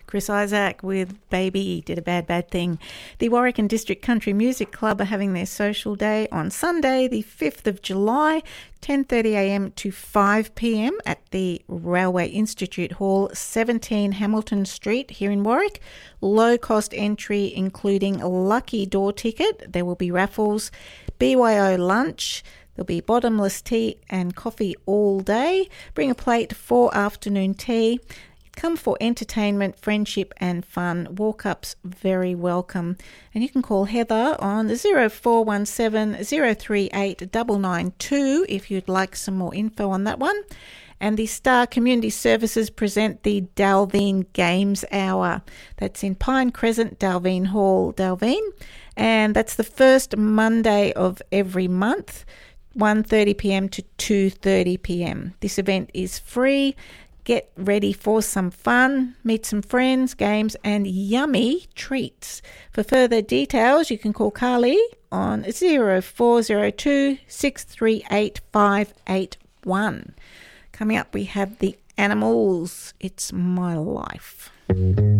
Chris Isaac with Baby Did a Bad, Bad Thing. The Warwick and District Country Music Club are having their social day on Sunday, the 5th of July, 10:30am to 5pm at the Railway Institute Hall, 17 Hamilton Street here in Warwick. Low cost entry including a lucky door ticket. There will be raffles, BYO lunch. There'll be bottomless tea and coffee all day. Bring a plate for afternoon tea. Come for entertainment, friendship and fun. Walk-ups very welcome. And you can call Heather on 0417 038 992 if you'd like some more info on that one. And the Star Community Services present the Dalveen Games Hour. That's in Pine Crescent, Dalveen Hall, Dalveen. And that's the first Monday of every month, 1:30pm to 2:30pm. This event is free. Get ready for some fun, meet some friends, games and yummy treats. For further details, you can call Carly on 0402 638 581. Coming up, we have the Animals. It's My Life.